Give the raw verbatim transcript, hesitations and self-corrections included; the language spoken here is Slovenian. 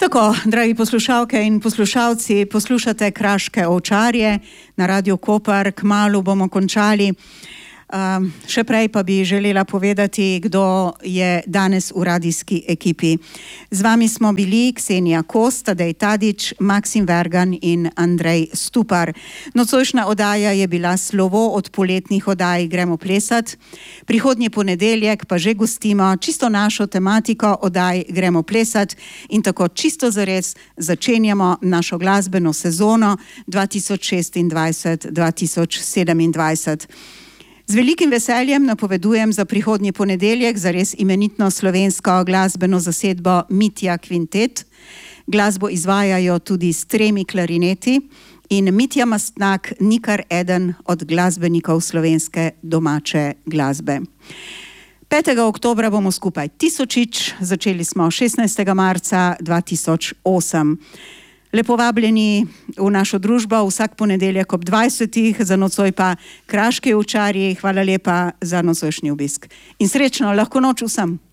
Tako, dragi poslušalke in poslušalci, poslušate Kraške ovčarje na Radio Koper. Kmalu bomo končali. Um, še prej pa bi želela povedati, kdo je danes v radijski ekipi. Z vami smo bili Ksenija Kos, Tadej Tadić, Maksim Vergan in Andrej Stupar. Nocojšnja oddaja je bila slovo od poletnih oddaj Gremo plesat. Prihodnji ponedeljek pa že gostimo čisto našo tematiko oddaj Gremo plesat in tako čisto zares začenjamo našo glasbeno sezono dva tisoč šestindvajset dva tisoč sedemindvajset. Z velikim veseljem napovedujem za prihodnji ponedeljek zares imenitno slovensko glasbeno zasedbo Mitja Kvintet. Glasbo izvajajo tudi s tremi klarineti in Mitja Mastnak ni kar eden od glasbenikov slovenske domače glasbe. petega oktobra bomo skupaj tisočič, začeli smo šestnajstega marca dva tisoč osem. Lepo vabljeni v našo družbo vsak ponedeljek ob dvajsetih, za nocoj pa Kraški ovčarji. Hvala lepa za nocojšnji obisk. In srečno, lahko noč vsem.